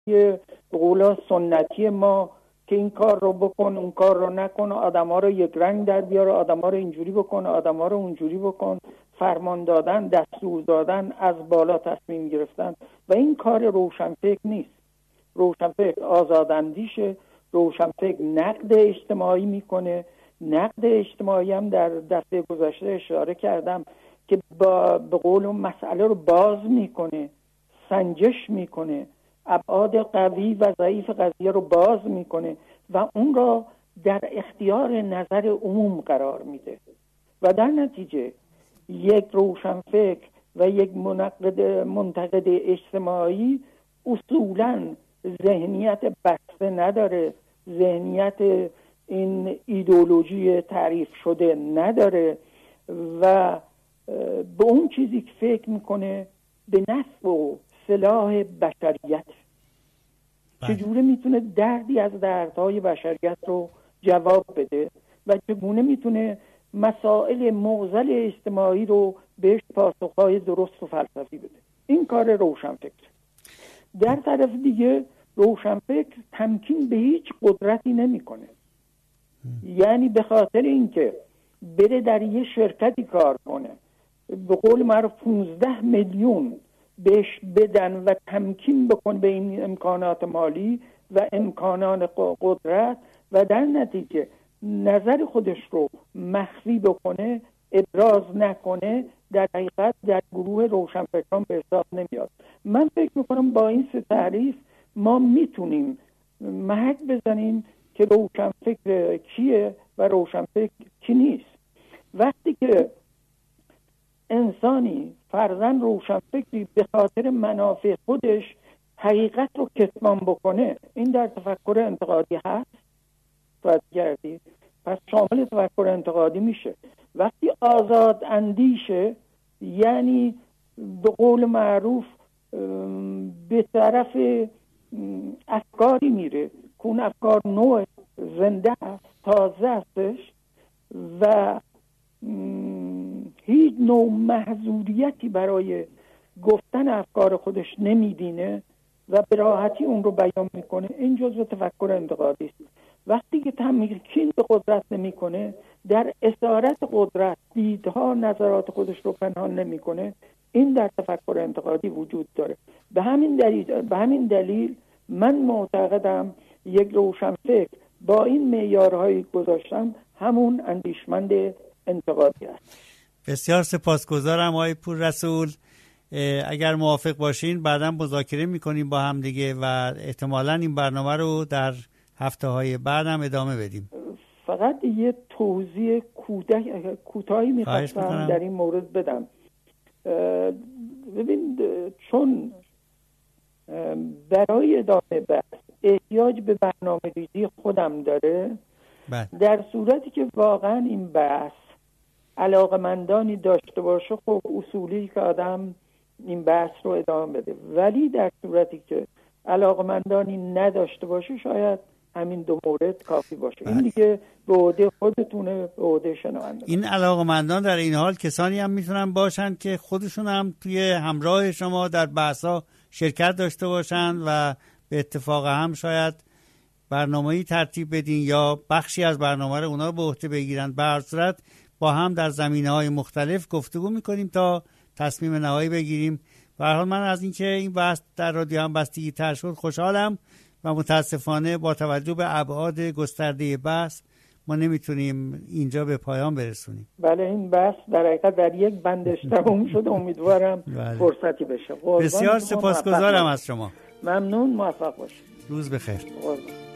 به قول سنتی ما که این کار رو بکن اون کار رو نکن، آدما رو یک رنگ در بیار، آدما رو اینجوری بکن، آدما رو اونجوری بکن، فرمان دادن، دستور دادن، از بالا تصمیم گرفتن. و این کار روشنفکر نیست. روشنفکر آزاداندیشه، روشنفکر نقد اجتماعی میکنه. نقد اجتماعی هم در دفعه گذشته اشاره کردم که به قول مسئله رو باز میکنه، سنجش میکنه، ابعاد قوی و ضعیف قضیه رو باز میکنه و اون را در اختیار نظر عموم قرار میده و در نتیجه یک روشنفکر و یک منتقد اجتماعی اصولاً ذهنیت بسته نداره، ذهنیت این ایدئولوژی تعریف شده نداره و به اون چیزی که فکر میکنه به نفع و صلاح بشریت چجوره میتونه دردی از دردهای بشریت رو جواب بده و چگونه میتونه مسائل معضل اجتماعی رو بهش پاسخهای درست و فلسفی بده. این کار روشنفکر. در طرف دیگه روشنفکر تمکین به هیچ قدرتی نمیکنه. یعنی به خاطر اینکه بره در یه شرکتی کار کنه، به قول معروف 15 میلیون بهش بدن و تمکین بکنه به این امکانات مالی و امکانات قدرت و در نتیجه نظر خودش رو مخفی بکنه، ابراز نکنه، در حقیقت در گروه روشنفکران به حساب نمیاد. من فکر میکنم با این سه تعریف ما میتونیم محک بزنیم که روشنفکر کیه و روشنفکر کی نیست. وقتی که انسانی فرضاً روشنفکری به خاطر منافع خودش حقیقت رو کتمان بکنه، این در تفکر انتقادی هست؟ باید گردید پس شامل تفکر انتقادی میشه. وقتی آزاد اندیشه یعنی به قول معروف به طرف افکاری میره که اون افکار نوع زنده است، تازه هستش و هیچ نوع محدودیتی برای گفتن افکار خودش نمیبینه و به راحتی اون رو بیان میکنه، این جزء تفکر انتقادی است. وقتی که تمکین به قدرت نمیکنه، در اسارت قدرت دیدها نظرات خودش رو پنهان نمیکنه، این در تفکر انتقادی وجود داره. به همین دلیل من معتقدم یک روشنفکر با این معیارهای گذاشتم همون اندیشمند انتقادی است. بسیار سپاسگزارم آقای پوررسول. اگر موافق باشین بعداً مذاکره میکنیم با هم دیگه و احتمالاً این برنامه رو در هفته‌های بعدم ادامه بدیم. فقط یه توضیح کوتاهی میخواستم در این مورد بدم. ببین، چون برای ادامه بحث احتیاج به برنامه‌ریزی خودم داره، در صورتی که واقعا این بحث علاقمندانی داشته باشه خب اصولی که آدم این بحث رو ادامه بده، ولی در صورتی که علاقمندانی نداشته باشه شاید همین دو مورد کافی باشه. این دیگه به عهده خودتونه، به عهده شنونده. این علاقمندان در این حال کسانی هم میتونن باشن که خودشون هم توی همراه شما در بحثا شرکت داشته باشن و به اتفاق هم شاید برنامه‌ای ترتیب بدین یا بخشی از برنامه رو اونا به عهده بگیرن. به هر صورت با هم در زمینه‌های مختلف گفتگو می‌کنیم تا تصمیم نهایی بگیریم. به هر حال من از اینکه این بحث در رادیو هم بستگی تر شد خوشحالم و متاسفانه با توجه به ابعاد گسترده بحث ما نمیتونیم اینجا به پایان برسونیم. بله، این بحث در حقیقت در یک بندش تموم شد. امیدوارم فرصتی بشه. بسیار سپاسگزارم از شما. ممنون، موفق باشید. روز بخیر.